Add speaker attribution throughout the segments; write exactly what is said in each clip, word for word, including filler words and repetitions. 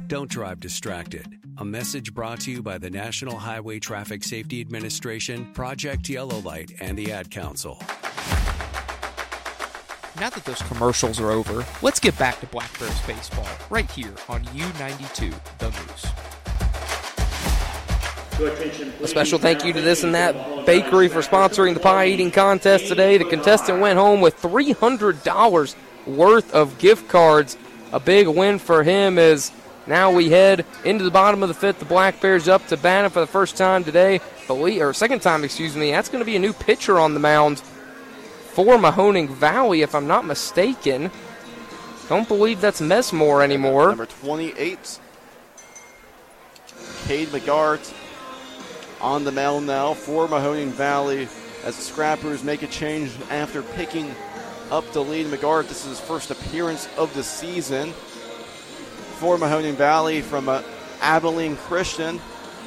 Speaker 1: Don't drive distracted. A message brought to you by the National Highway Traffic Safety Administration, Project Yellow Light, and the Ad Council.
Speaker 2: Now that those commercials are over, let's get back to Black Bears baseball right here on U ninety-two, The Moose.
Speaker 3: A special thank you to This and That Bakery for sponsoring the pie eating contest today. The contestant went home with three hundred dollars worth of gift cards. A big win for him as now we head into the bottom of the fifth. The Black Bears up to bat for the first time today, or second time, excuse me. That's going to be a new pitcher on the mound for Mahoning Valley, if I'm not mistaken. Don't believe that's Mesmore anymore.
Speaker 4: Number twenty-eight, Cade McGart on the mound now for Mahoning Valley as the Scrappers make a change after picking up the lead. McGart, this is his first appearance of the season for Mahoning Valley from uh, Abilene Christian.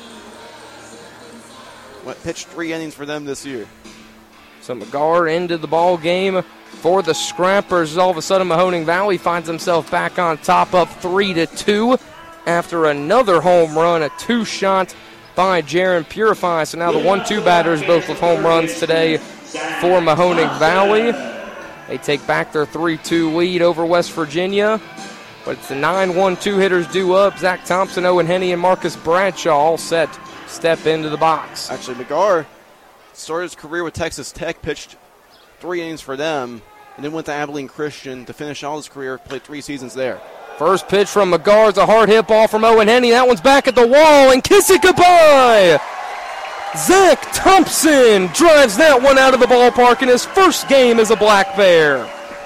Speaker 4: Went, pitched three innings for them this year.
Speaker 3: So McGar into the ball game for the Scrappers. All of a sudden, Mahoning Valley finds himself back on top, up three to two after another home run, a two-shot by Jaron Purify. So now the one two batters, both with home runs today for Mahoning Valley. They take back their three two lead over West Virginia. But it's the nine one two hitters due up. Zach Thompson, Owen Henney, and Marcus Bradshaw all set step into the box.
Speaker 4: Actually, McGar started his career with Texas Tech, pitched three innings for them, and then went to Abilene Christian to finish out his career, played three seasons there.
Speaker 3: First pitch from McGar is a hard hit ball from Owen Henney. That one's back at the wall, and kiss it goodbye. Zach Thompson drives that one out of the ballpark in his first game as a Black Bear.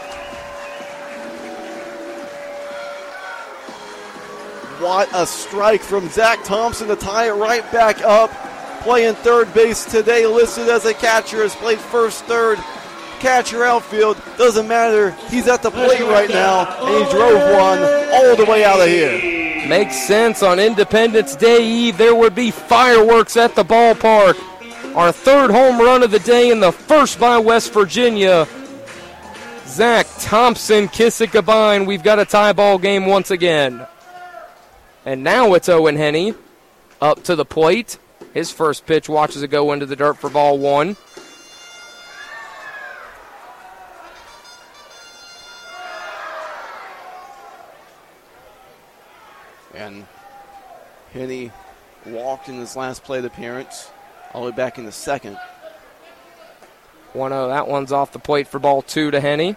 Speaker 4: What a strike from Zach Thompson to tie it right back up. Playing third base today, listed as a catcher, has played first, third, catcher, outfield. Doesn't matter. He's at the plate right now, and he drove one all the way out of here.
Speaker 3: Makes sense. On Independence Day Eve, there would be fireworks at the ballpark. Our third home run of the day and the first by West Virginia. Zach Thompson, kiss it goodbye, and we've got a tie ball game once again. And now it's Owen Henney up to the plate. His first pitch watches it go into the dirt for ball one.
Speaker 4: And Henney walked in his last plate appearance, all the way back in the second.
Speaker 3: one oh, that one's off the plate for ball two to Henney.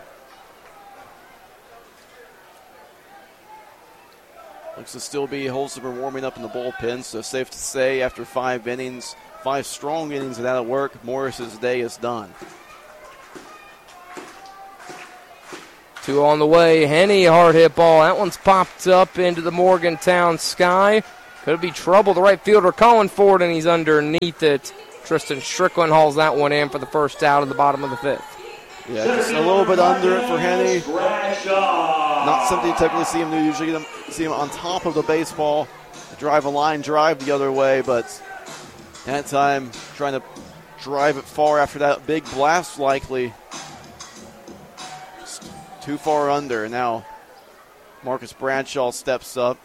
Speaker 4: Looks to still be Holzhauer warming up in the bullpen, so safe to say after five innings, five strong innings without work, Morris's day is done.
Speaker 3: Two on the way. Henney, hard hit ball. That one's popped up into the Morgantown sky. Could be trouble. The right fielder calling for it, and he's underneath it. Tristan Strickland hauls that one in for the first out of the bottom of the fifth.
Speaker 4: Yeah, just a little bit under it for Henney. Not something you typically see him do. Usually you see him on top of the baseball, drive a line drive the other way, but that time trying to drive it far after that big blast likely. Just too far under. Now Marcus Bradshaw steps up.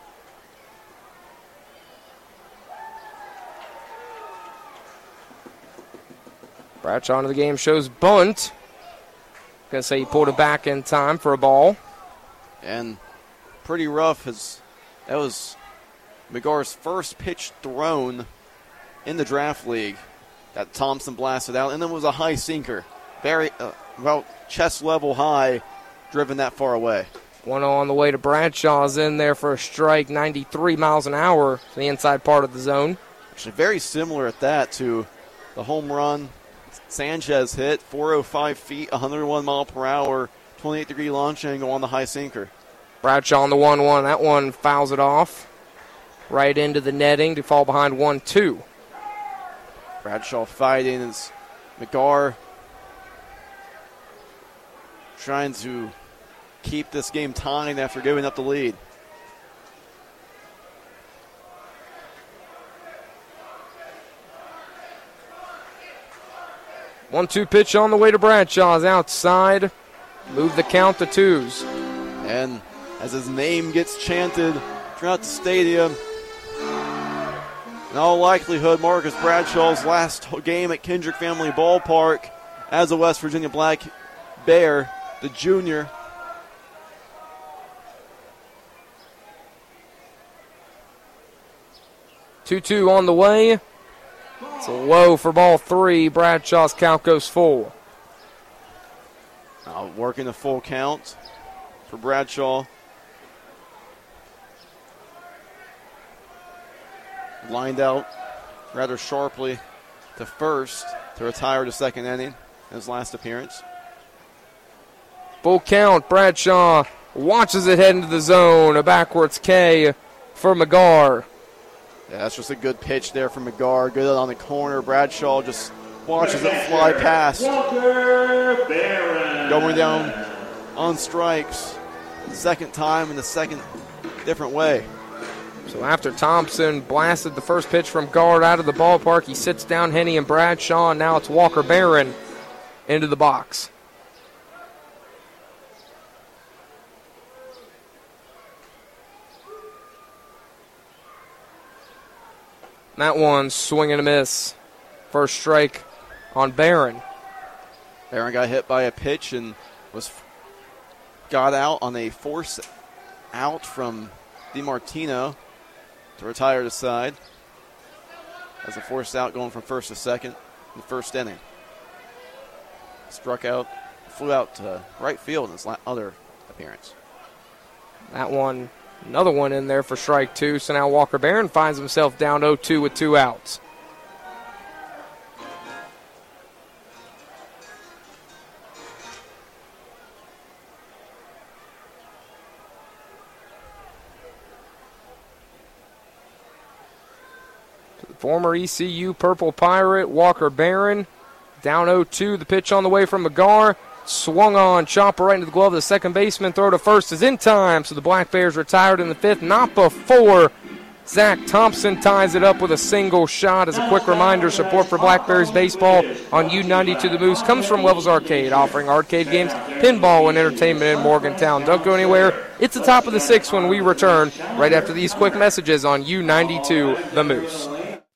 Speaker 3: Bradshaw into the game shows bunt. Gonna say he pulled it back in time for a ball.
Speaker 4: And pretty rough. As that was McGar's first pitch thrown in the draft league that Thompson blasted out, and then was a high sinker, very uh, about chest level high, driven that far away.
Speaker 3: one oh on the way to Bradshaw's in there for a strike, ninety-three miles an hour to the inside part of the zone.
Speaker 4: Actually, very similar at that to the home run Sanchez hit, four oh five feet, one oh one mile per hour, twenty-eight degree launch angle on the high sinker.
Speaker 3: Bradshaw on the one one. That one fouls it off right into the netting to fall behind one two.
Speaker 4: Bradshaw fighting as McGar trying to keep this game tied after giving up the lead.
Speaker 3: one two pitch on the way to Bradshaw's outside. Move the count to twos.
Speaker 4: And as his name gets chanted, throughout the stadium. In all likelihood, Marcus Bradshaw's last game at Kendrick Family Ballpark as a West Virginia Black Bear, the junior.
Speaker 3: two two on the way. It's a low for ball three. Bradshaw's count goes full.
Speaker 4: Uh, working a full count for Bradshaw. Lined out rather sharply to first to retire the second inning in his last appearance.
Speaker 3: Full count. Bradshaw watches it head into the zone. A backwards K for McGarr.
Speaker 4: Yeah, that's just a good pitch there from McGarr. Good on the corner. Bradshaw just watches it fly past. Going down on strikes. Second time in the second different way.
Speaker 3: So after Thompson blasted the first pitch from guard out of the ballpark, he sits down Henny and Bradshaw, and now it's Walker Barron into the box. That one swing and a miss. First strike on Barron.
Speaker 4: Barron got hit by a pitch and was got out on a force out from DiMartino to retire the side. As a forced out going from first to second in the first inning. Struck out, flew out to right field in his other appearance.
Speaker 3: That one, another one in there for strike two. So now Walker Barron finds himself down oh two with two outs. Former E C U Purple Pirate, Walker Barron, down oh two. The pitch on the way from McGarr. Swung on, chopper right into the glove of the second baseman. Throw to first is in time, so the Black Bears retired in the fifth. Not before Zach Thompson ties it up with a single shot. As a quick reminder, support for Black Bears baseball on U ninety-two The Moose comes from Levels Arcade, offering arcade games, pinball, and entertainment in Morgantown. Don't go anywhere. It's the top of the sixth when we return right after these quick messages on U ninety-two The Moose.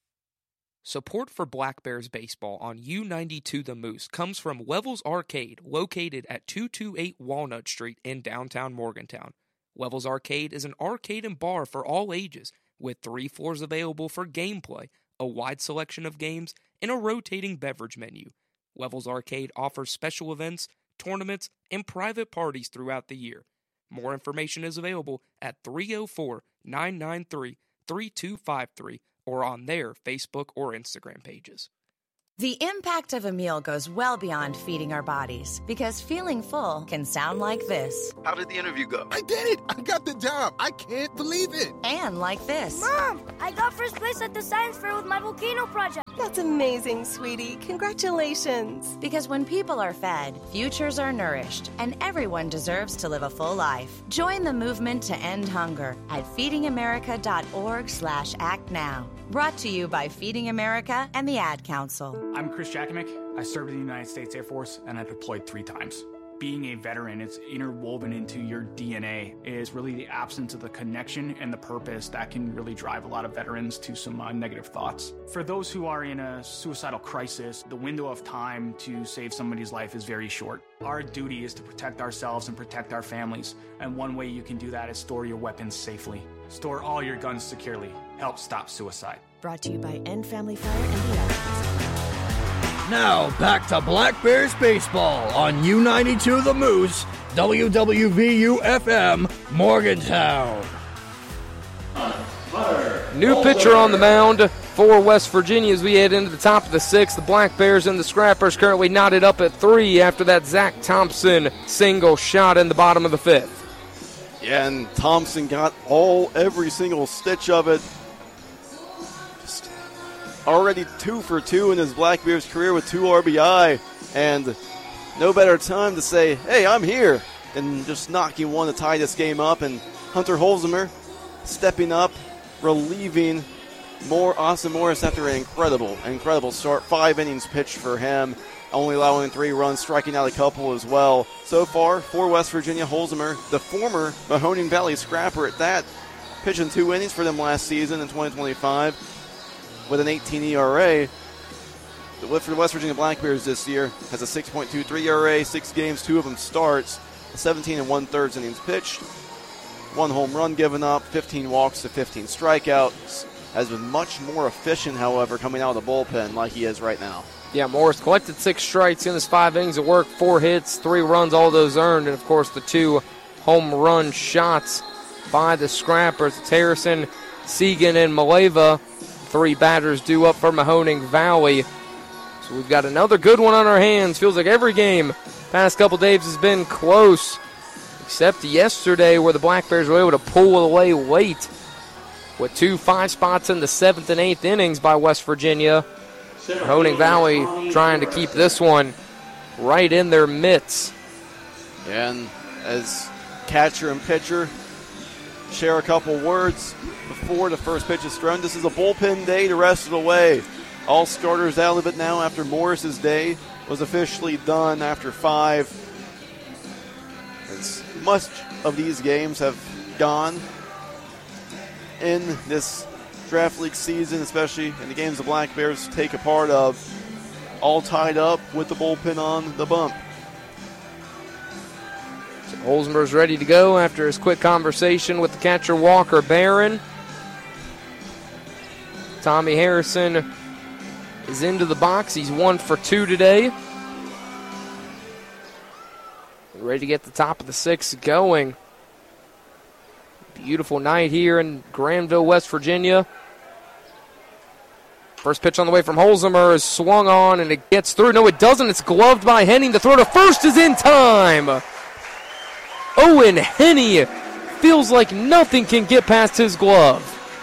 Speaker 2: Support for Black Bears baseball on U ninety-two The Moose comes from Levels Arcade, located at two twenty-eight Walnut Street in downtown Morgantown. Levels Arcade is an arcade and bar for all ages, with three floors available for gameplay, a wide selection of games, and a rotating beverage menu. Levels Arcade offers special events, tournaments, and private parties throughout the year. More information is available at three oh four, nine nine three, three two five three or on their Facebook or Instagram pages.
Speaker 5: The impact of a meal goes well beyond feeding our bodies, because feeling full can sound like this.
Speaker 6: How did the interview go?
Speaker 7: I did it! I got the job! I can't believe it!
Speaker 5: And like this.
Speaker 8: Mom, I got first place at the science fair with my volcano project.
Speaker 9: That's amazing, sweetie. Congratulations.
Speaker 5: Because when people are fed, futures are nourished, and everyone deserves to live a full life. Join the movement to end hunger at feedingamerica.org slash act now. Brought to you by Feeding America and the Ad Council.
Speaker 10: I'm Chris Jakimick. I served in the United States Air Force, and I deployed three times. Being a veteran, it's interwoven into your D N A. It is really the absence of the connection and the purpose that can really drive a lot of veterans to some uh, negative thoughts. For those who are in a suicidal crisis, the window of time to save somebody's life is very short. Our duty is to protect ourselves and protect our families, and one way you can do that is store your weapons safely. Store all your guns securely. Help stop suicide.
Speaker 9: Brought to you by End Family Fire and the Ad Council.
Speaker 11: Now, back to Black Bears baseball on U ninety-two The Moose, W W V U F M, Morgantown.
Speaker 3: New pitcher on the mound for West Virginia as we head into the top of the sixth. The Black Bears and the Scrappers currently knotted up at three after that Zach Thompson single shot in the bottom of the fifth.
Speaker 4: Yeah, and Thompson got all, every single stitch of it. Just already two for two in his Black Bears career with two R B I. And no better time to say, hey, I'm here, than just knocking one to tie this game up. And Hunter Holzheimer stepping up, relieving more Austin Morris after an incredible, incredible start. Five innings pitched for him, only allowing three runs, striking out a couple as well. So far, for West Virginia, Holzheimer, the former Mahoning Valley Scrapper at that, pitching two innings for them last season in twenty twenty-five with an eighteen E R A. The West Virginia Black Bears this year has a six point two three E R A, six games, two of them starts, seventeen and one-thirds innings pitched, one home run given up, fifteen walks to fifteen strikeouts. Has been much more efficient, however, coming out of the bullpen like he is right now.
Speaker 3: Yeah, Morris collected six strikes in his five innings of work, four hits, three runs, all those earned, and, of course, the two home run shots by the Scrappers. It's Harrison, Segan, and Maleva, three batters due up for Mahoning Valley. So we've got another good one on our hands. Feels like every game past couple days has been close, except yesterday where the Black Bears were able to pull away late with two five spots in the seventh and eighth innings by West Virginia. Mahoning Valley trying to keep this one right in their midst.
Speaker 4: And as catcher and pitcher share a couple words before the first pitch is thrown, this is a bullpen day to rest it away. All starters out of it now after Morris's day was officially done after five. As much of these games have gone in this draft league season, especially in the games the Black Bears take a part of, all tied up with the bullpen on the bump.
Speaker 3: So Holzmer's ready to go after his quick conversation with the catcher Walker Barron. Tommy Harrison is into the box. He's one for two today. Ready to get the top of the sixth going. Beautiful night here in Granville, West Virginia. First pitch on the way from Holzmer is swung on, and it gets through. No, it doesn't. It's gloved by Henning. The throw to first is in time. Owen Henning feels like nothing can get past his glove.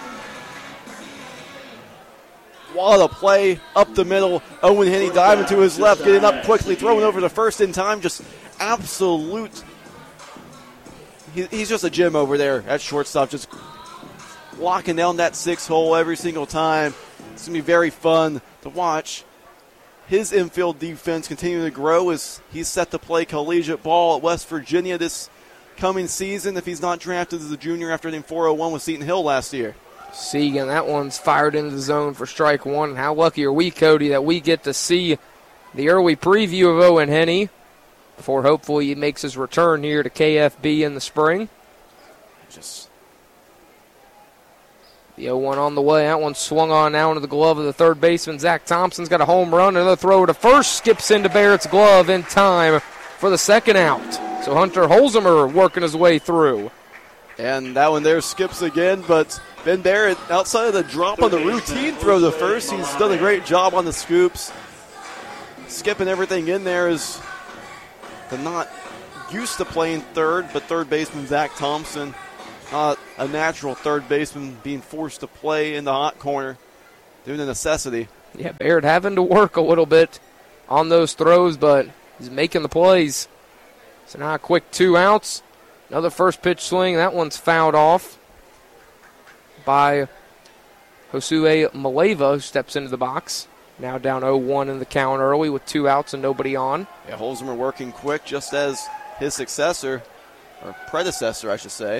Speaker 4: What a play up the middle. Owen Henning diving to his left, getting up quickly, throwing over to first in time. Just absolute. He, he's just a gem over there at shortstop, just locking down that six hole every single time. It's going to be very fun to watch his infield defense continue to grow as he's set to play collegiate ball at West Virginia this coming season if he's not drafted as a junior after hitting four oh one with Seton Hill last year.
Speaker 3: Segan, that one's fired into the zone for strike one. And how lucky are we, Cody, that we get to see the early preview of Owen Henning before hopefully he makes his return here to K F B in the spring.
Speaker 4: Just
Speaker 3: the oh one on the way. That one swung on now into the glove of the third baseman. Zach Thompson's got a home run. Another throw to first. Skips into Barrett's glove in time for the second out. So Hunter Holzmer working his way through.
Speaker 4: And that one there skips again, but Ben Barrett, outside of the drop on the routine throw to first, he's done a great job on the scoops. Skipping everything in there is the not used to playing third, but third baseman Zach Thompson, not a natural third baseman, being forced to play in the hot corner due to necessity.
Speaker 3: Yeah, Barrett having to work a little bit on those throws, but he's making the plays. So now a quick two outs. Another first pitch swing. That one's fouled off by Josue Maleva, who steps into the box. Now down oh one in the count early with two outs and nobody on.
Speaker 4: Yeah, Holzmer working quick just as his successor, or predecessor, I should say.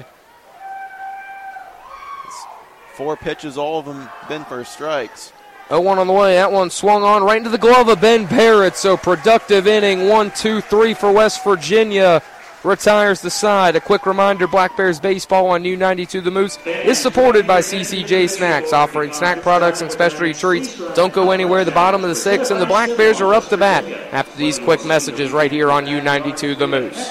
Speaker 4: It's four pitches, all of them been for strikes.
Speaker 3: oh one on the way. That one swung on right into the glove of Ben Barrett. So productive inning. One, two, three for West Virginia. Retires the side. A quick reminder, Black Bears baseball on U ninety-two The Moose is supported by C C J Snacks, offering snack products and specialty treats. Don't go anywhere. The bottom of the sixth, and the Black Bears are up to bat after these quick messages right here on U ninety-two The Moose.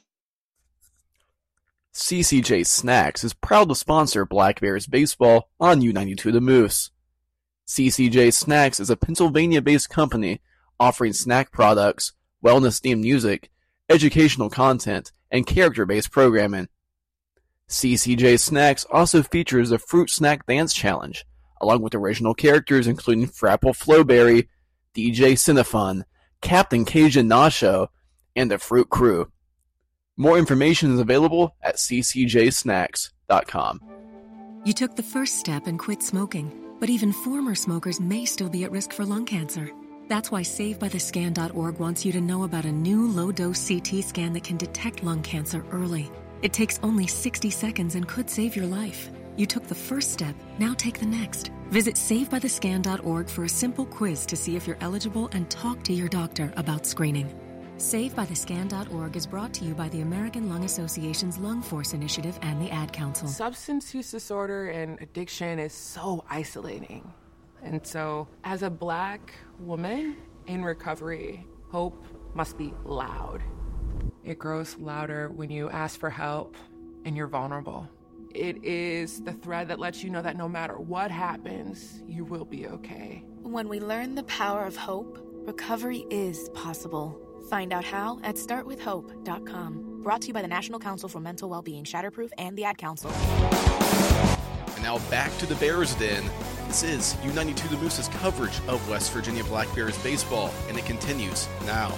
Speaker 6: C C J Snacks is proud to sponsor Black Bears baseball on U ninety-two The Moose. C C J Snacks is a Pennsylvania-based company offering snack products, wellness-themed music, educational content, and character-based programming. C C J Snacks also features the Fruit Snack Dance Challenge, along with original characters including Frapple Flowberry, D J Cinefun, Captain Cajun Nacho, and the Fruit Crew. More information is available at c c j snacks dot com.
Speaker 12: You took the first step and quit smoking, but even former smokers may still be at risk for lung cancer. That's why save by the scan dot org wants you to know about a new low-dose C T scan that can detect lung cancer early. It takes only sixty seconds and could save your life. You took the first step, now take the next. Visit save by the scan dot org for a simple quiz to see if you're eligible and talk to your doctor about screening. save by the scan dot org is brought to you by the American Lung Association's Lung Force Initiative and the Ad Council.
Speaker 13: Substance use disorder and addiction is so isolating. And so, as a Black woman in recovery, hope must be loud. It grows louder when you ask for help and you're vulnerable. It is the thread that lets you know that no matter what happens, you will be okay.
Speaker 14: When we learn the power of hope, recovery is possible. Find out how at start with hope dot com. Brought to you by the National Council for Mental Wellbeing, Shatterproof, and the Ad Council.
Speaker 15: And now back to the Bears Den. This is U ninety-two The Moose's coverage of West Virginia Black Bears baseball, and it continues now.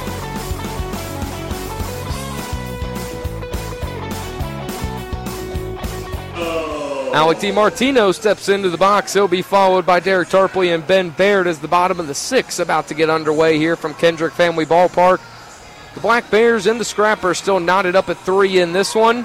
Speaker 3: Alec DiMartino steps into the box. He'll be followed by Derek Tarpley and Ben Baird as the bottom of the sixth about to get underway here from Kendrick Family Ballpark. The Black Bears and the Scrappers still knotted up at three in this one.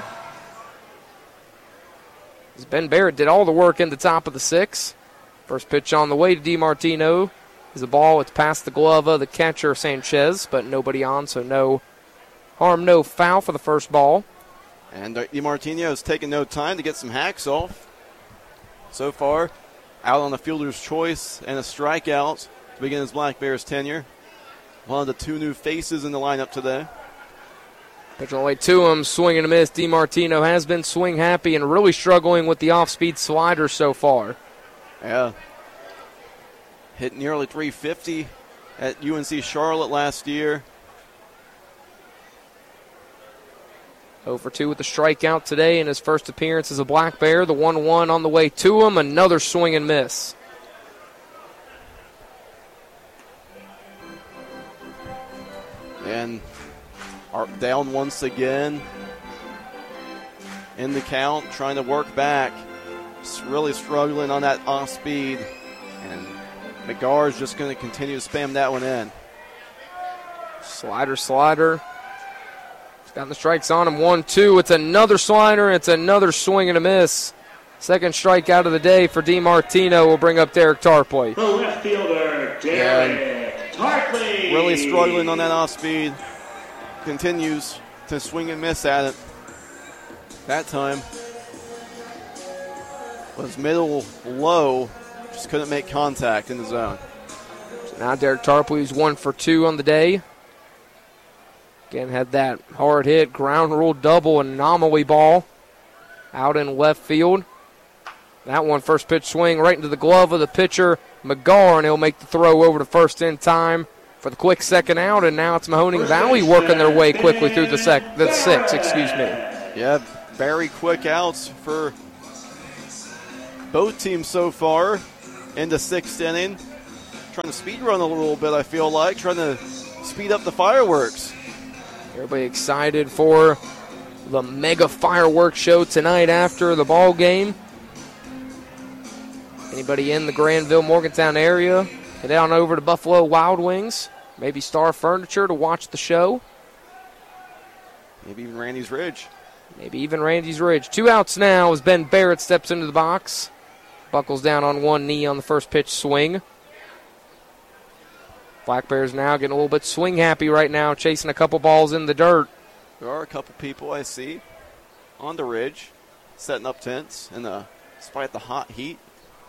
Speaker 3: As Ben Baird did all the work in the top of the sixth. First pitch on the way to DiMartino is a ball. It's past the glove of the catcher, Sanchez, but nobody on, so no harm, no foul for the first ball.
Speaker 4: And DiMartino has taken no time to get some hacks off. So far, out on the fielder's choice and a strikeout to begin his Black Bears tenure. One of the two new faces in the lineup today.
Speaker 3: Pitch on the way to him, swing and a miss. DiMartino has been swing happy and really struggling with the off-speed slider so far.
Speaker 4: Yeah. Hit nearly three fifty at U N C Charlotte last year.
Speaker 3: oh for two with the strikeout today in his first appearance as a Black Bear. The one one on the way to him. Another swing and miss.
Speaker 4: And are down once again in the count, trying to work back. Just really struggling on that off speed. And McGar is just going to continue to spam that one in.
Speaker 3: Slider, slider. Got the strikes on him. One, two. It's another slider. It's another swing and a miss. Second strikeout of the day for DiMartino will bring up Derek Tarpley.
Speaker 16: The left fielder, Derek Tarpley.
Speaker 4: Really struggling on that off speed. Continues to swing and miss at it. That time was middle low. Just couldn't make contact in the zone.
Speaker 3: So now Derek Tarpley's one for two on the day. Again, had that hard hit, ground rule double anomaly ball out in left field. That one, first pitch swing right into the glove of the pitcher, McGar, and he'll make the throw over to first in time for the quick second out, and now it's Mahoning Valley working their way quickly through the sec, the six, excuse me.
Speaker 4: Yeah, very quick outs for both teams so far in the sixth inning. Trying to speed run a little bit, I feel like, trying to speed up the fireworks.
Speaker 3: Everybody excited for the mega fireworks show tonight after the ball game. Anybody in the Granville, Morgantown area, head on over to Buffalo Wild Wings, maybe Star Furniture to watch the show.
Speaker 4: Maybe even Randy's Ridge.
Speaker 3: Maybe even Randy's Ridge. Two outs now as Ben Barrett steps into the box. Buckles down on one knee on the first pitch swing. Black Bears now getting a little bit swing happy right now, chasing a couple balls in the dirt.
Speaker 4: There are a couple people I see on the ridge, setting up tents, and uh, despite the hot heat.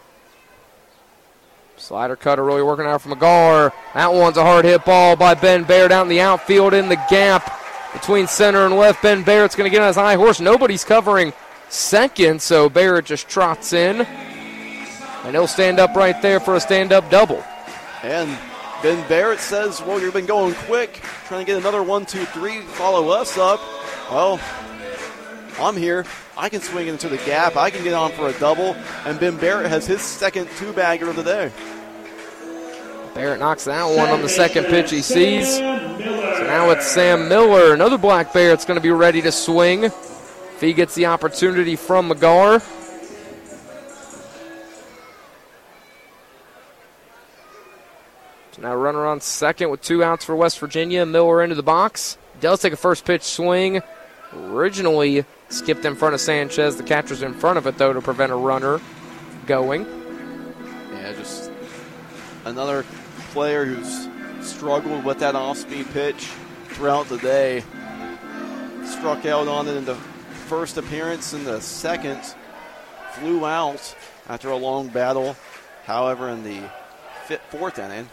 Speaker 3: Slider cutter really working out for McGar. That one's a hard hit ball by Ben Barrett out in the outfield in the gap between center and left. Ben Barrett's going to get on his high horse. Nobody's covering second, so Barrett just trots in. And he'll stand up right there for a stand-up double.
Speaker 4: And Ben Barrett says, well, you've been going quick, trying to get another one, two, three, follow us up. Well, I'm here. I can swing into the gap. I can get on for a double. And Ben Barrett has his second two-bagger of the day.
Speaker 3: Barrett knocks that one on the second pitch he sees. So now it's Sam Miller, another Black Bear that's going to be ready to swing if he gets the opportunity from McGar. Now runner on second with two outs for West Virginia. Miller into the box. Does take a first pitch swing. Originally skipped in front of Sanchez. The catcher's in front of it, though, to prevent a runner going.
Speaker 4: Yeah, just another player who's struggled with that off-speed pitch throughout the day. Struck out on it in the first appearance, and the second flew out after a long battle. However, in the fifth, fourth inning,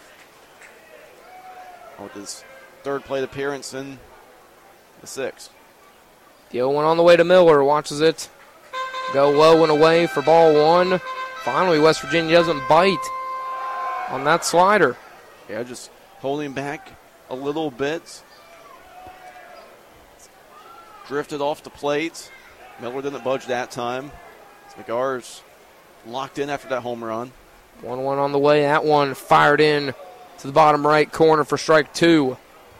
Speaker 4: with his third plate appearance in the sixth.
Speaker 3: The oh one on the way to Miller, watches it go low and away for ball one. Finally, West Virginia doesn't bite on that slider.
Speaker 4: Yeah, just holding back a little bit. Drifted off the plate. Miller didn't budge that time. McGar's locked in after that home run.
Speaker 3: one one on the way. That one fired in to the bottom right corner for strike two.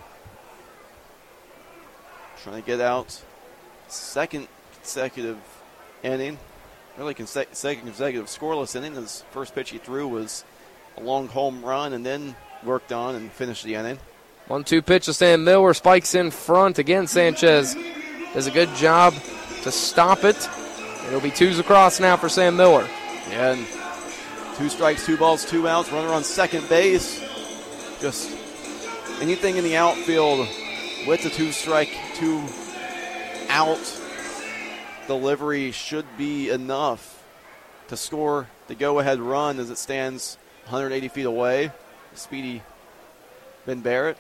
Speaker 4: Trying to get out second consecutive inning. Really conse- second consecutive scoreless inning. His first pitch he threw was a long home run and then worked on and finished the inning.
Speaker 3: one two pitch to Sam Miller. Spikes in front. Again, Sanchez does a good job to stop it. It'll be twos across now for Sam Miller.
Speaker 4: Yeah, and two strikes, two balls, two outs. Runner on second base. Just anything in the outfield with the two strike, two out delivery should be enough to score the go-ahead run as it stands one hundred eighty feet away. Speedy Ben Barrett.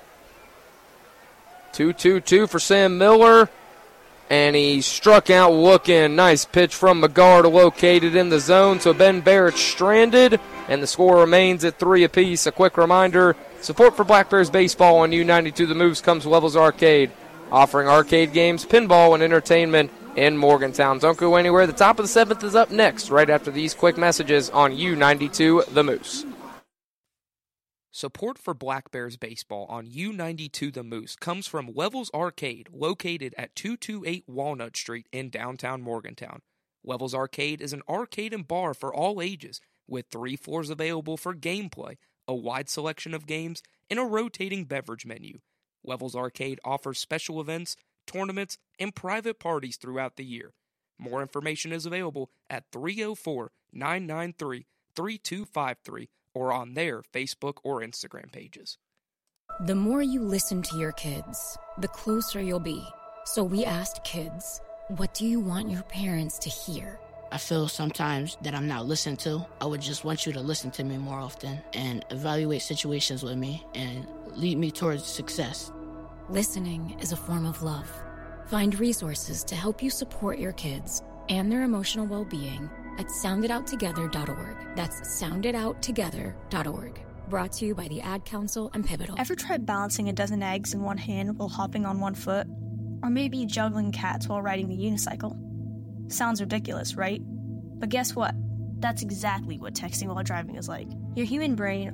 Speaker 3: two two two for Sam Miller. And he struck out looking. Nice pitch from McGar to locate it in the zone. So Ben Barrett stranded, and the score remains at three apiece. A quick reminder, support for Black Bears baseball on U ninety-two The Moves comes Levels Arcade, offering arcade games, pinball, and entertainment in Morgantown. Don't go anywhere. The top of the seventh is up next, right after these quick messages on U ninety-two The Moose.
Speaker 2: Support for Black Bears baseball on U ninety-two The Moose comes from Levels Arcade, located at two two eight Walnut Street in downtown Morgantown. Levels Arcade is an arcade and bar for all ages, with three floors available for gameplay, a wide selection of games, and a rotating beverage menu. Levels Arcade offers special events, tournaments, and private parties throughout the year. More information is available at three oh four, nine nine three, three two five three or on their Facebook or Instagram pages.
Speaker 17: The more you listen to your kids, the closer you'll be. So we asked kids, what do you want your parents to hear?
Speaker 18: I feel sometimes that I'm not listened to. I would just want you to listen to me more often and evaluate situations with me and lead me towards success.
Speaker 17: Listening is a form of love. Find resources to help you support your kids and their emotional well-being at sound it out together dot org. That's sound it out together dot org. Brought to you by the Ad Council and Pivotal.
Speaker 19: Ever tried balancing a dozen eggs in one hand while hopping on one foot? Or maybe juggling cats while riding the unicycle? Sounds ridiculous, right? But guess what? That's exactly what texting while driving is like. Your human brain